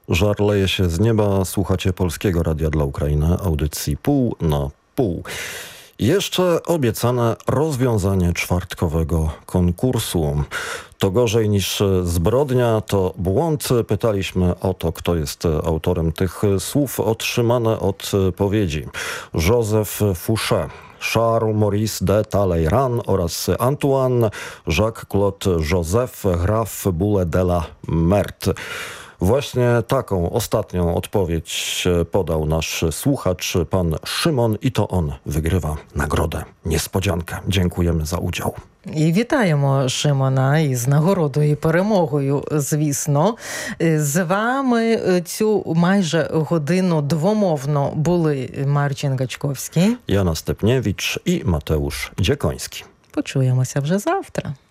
Żar leje się z nieba, słuchacie Polskiego Radia dla Ukrainy, audycji Pół na Pół. Jeszcze obiecane rozwiązanie czwartkowego konkursu. To gorzej niż zbrodnia, to błąd. Pytaliśmy o to, kto jest autorem tych słów. Otrzymane odpowiedzi: Joseph Fouché, Charles Maurice de Talleyrand oraz Antoine Jacques-Claude Joseph Graf Bulle de la Meurthe. Właśnie taką ostatnią odpowiedź podał nasz słuchacz, pan Szymon, i to on wygrywa nagrodę. Niespodziankę. Dziękujemy za udział. І вітаємо Шимона із нагородою і перемогою, звісно. З вами цю майже годину двомовно були Марчин Гачковський, Jana Stepniewicz i Mateusz Dziekoński. Почуємося вже завтра.